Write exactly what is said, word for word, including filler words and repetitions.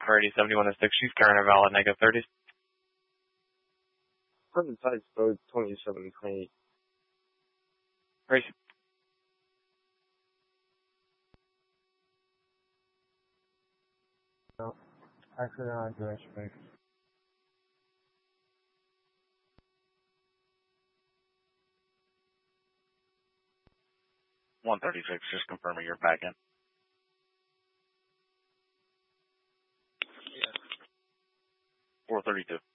for eighty seventy-one oh six, she's current or valid, negative thirties. Present size code twenty-seven twenty-eight. Race. No, actually not doing space. one thirty-six, just confirming you're back in. Yes. four thirty-two.